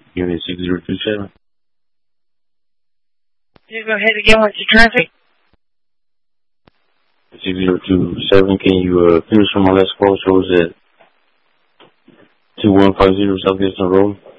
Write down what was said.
Unit 6027. You go ahead again with your traffic. 6027, can you finish on my last call? Shows at 2150 Southeastern Road.